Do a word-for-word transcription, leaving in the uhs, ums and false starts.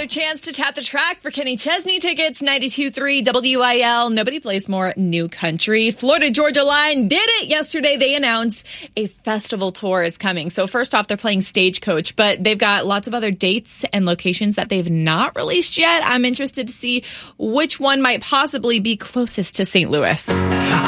chance to tap the track for Kenny Chesney tickets. ninety-two point three W I L. Nobody plays more new country. Florida Georgia Line did it yesterday. They announced a festival tour is coming. So first off, they're playing Stagecoach, but they've got lots of other dates and locations that they've not released yet. I'm interested to see which one might possibly be closest to Saint Louis.